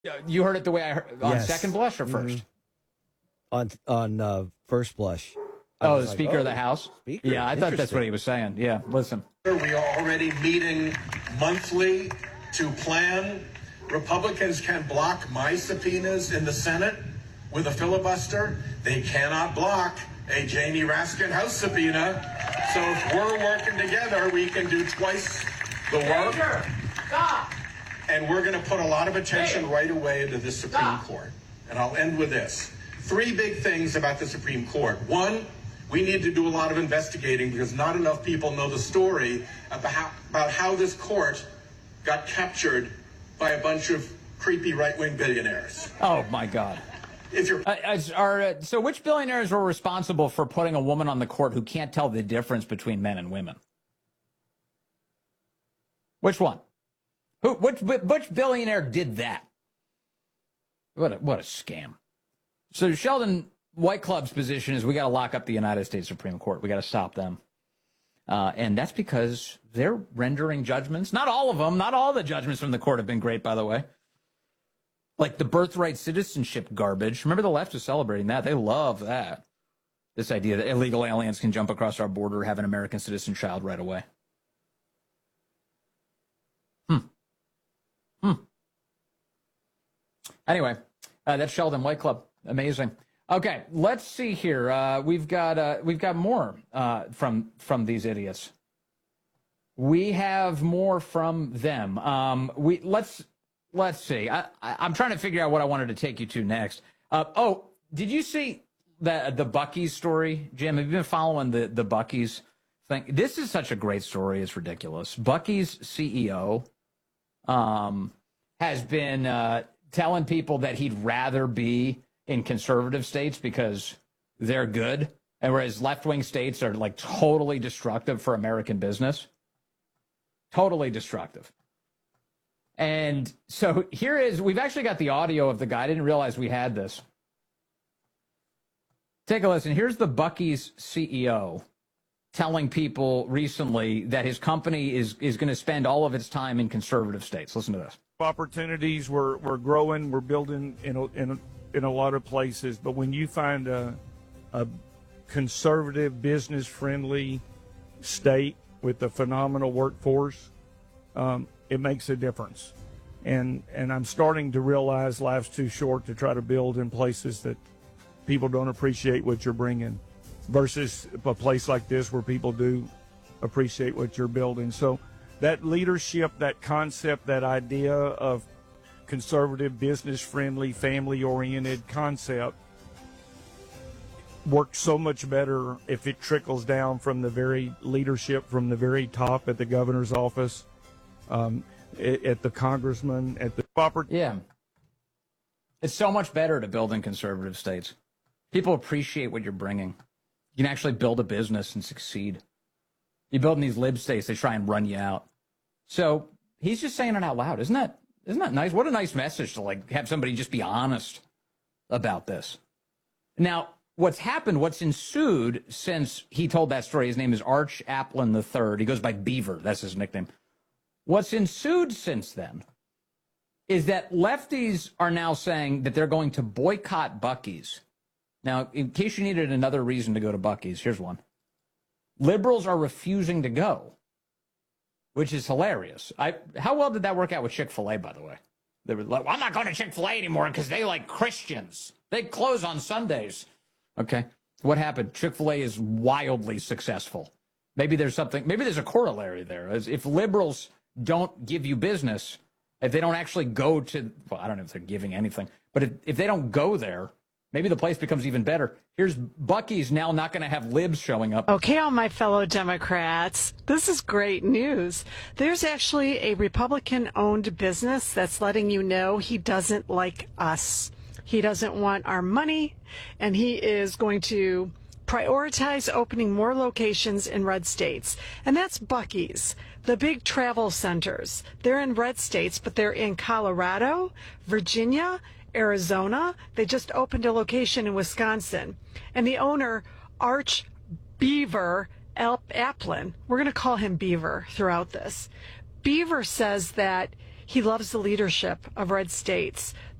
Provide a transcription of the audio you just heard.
You heard it the way I heard on Yes. second blush or first? On first blush. Oh, the Speaker of the House? Speaker. Yeah, I thought that's what he was saying. Yeah, listen. We are already meeting monthly to plan. Republicans can block my subpoenas in the Senate with a filibuster. They cannot block a Jamie Raskin House subpoena. So if we're working together, we can do twice the work. Stop. And we're going to put a lot of attention right away to the Supreme Court. And I'll end with this. 3 big things about the Supreme Court. One, we need to do a lot of investigating because not enough people know the story about how this court got captured by a bunch of creepy right-wing billionaires. Oh, my God. If you're So which billionaires were responsible for putting a woman on the court who can't tell the difference between men and women? Which one? Which billionaire did that? What a scam. So Sheldon White Club's position is we got to lock up the United States Supreme Court. We got to stop them. And that's because they're rendering judgments. Not all of them. Not all the judgments from the court have been great, by the way. Like the birthright citizenship garbage. Remember the left is celebrating that. They love that. This idea that illegal aliens can jump across our border, have an American citizen child right away. Anyway, that's Sheldon White Club. Amazing. Okay, let's see here. We've got more from these idiots. We have more from them. Let's see. I'm trying to figure out what I wanted to take you to next. Did you see the Buc-ee's story, Jim? Have you been following the Buc-ee's thing? This is such a great story. It's ridiculous. Buc-ee's CEO has been telling people that he'd rather be in conservative states because they're good, and whereas left-wing states are like totally destructive for American business. Totally destructive. And so we've actually got the audio of the guy. I didn't realize we had this. Take a listen. Here's the Buc-ee's CEO telling people recently that his company is going to spend all of its time in conservative states. Listen to this. Opportunities, we're growing, we're building in a lot of places, but when you find a conservative, business-friendly state with a phenomenal workforce, it makes a difference. And I'm starting to realize life's too short to try to build in places that people don't appreciate what you're bringing versus a place like this where people do appreciate what you're building. So that leadership, that concept, that idea of conservative, business-friendly, family-oriented concept works so much better if it trickles down from the very leadership, from the very top at the governor's office, at the congressman, at the proper. Yeah. It's so much better to build in conservative states. People appreciate what you're bringing. You can actually build a business and succeed. You build in these lib states, they try and run you out. So he's just saying it out loud. Isn't that nice? What a nice message to like have somebody just be honest about this. Now, what's ensued since he told that story, his name is Arch Applin III. He goes by Beaver. That's his nickname. What's ensued since then is that lefties are now saying that they're going to boycott Buc-ee's. Now, in case you needed another reason to go to Buc-ee's, here's one. Liberals are refusing to go, which is hilarious. How well did that work out with Chick-fil-A, by the way? They were like, well, I'm not going to Chick-fil-A anymore because they like Christians. They close on Sundays. Okay. What happened? Chick-fil-A is wildly successful. Maybe there's a corollary there. As if liberals don't give you business, if they don't actually go to, well, I don't know if they're giving anything, but if they don't go there, maybe the place becomes even better. Here's Buc-ee's now not going to have libs showing up. Okay, all my fellow Democrats, this is great news. There's actually a Republican-owned business that's letting you know he doesn't like us. He doesn't want our money, and he is going to prioritize opening more locations in red states. And that's Buc-ee's, the big travel centers. They're in red states, but they're in Colorado, Virginia, Arizona. They just opened a location in Wisconsin. And the owner, Arch Beaver Applin, we're going to call him Beaver throughout this. Beaver says that He loves the leadership of red states.